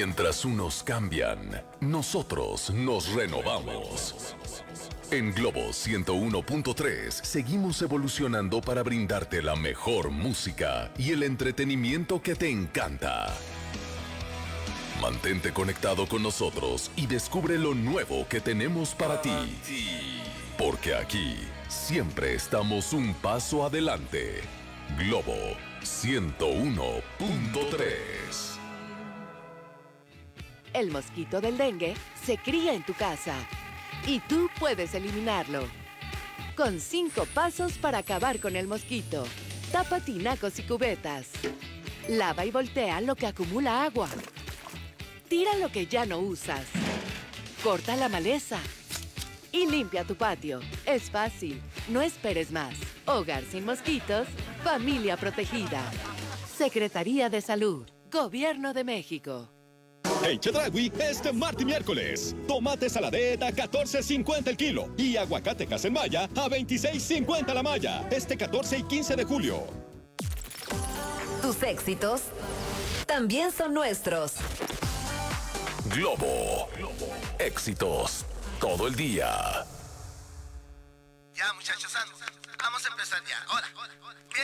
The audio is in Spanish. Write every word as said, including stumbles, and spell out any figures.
Mientras unos cambian, nosotros nos renovamos. En Globo ciento uno punto tres seguimos evolucionando para brindarte la mejor música y el entretenimiento que te encanta. Mantente conectado con nosotros y descubre lo nuevo que tenemos para ti. Porque aquí siempre estamos un paso adelante. Globo ciento uno punto tres. El mosquito del dengue se cría en tu casa y tú puedes eliminarlo. Con cinco pasos para acabar con el mosquito. Tapa tinacos y cubetas. Lava y voltea lo que acumula agua. Tira lo que ya no usas. Corta la maleza. Y limpia tu patio. Es fácil. No esperes más. Hogar sin mosquitos. Familia protegida. Secretaría de Salud. Gobierno de México. En Chedraui, este martes y miércoles, tomate saladeta a catorce cincuenta el kilo y aguacate Casemaya a veintiséis cincuenta la malla, este catorce y quince de julio. Tus éxitos también son nuestros. Globo. Éxitos todo el día. Ya, muchachos, vamos a empezar ya. Ahora,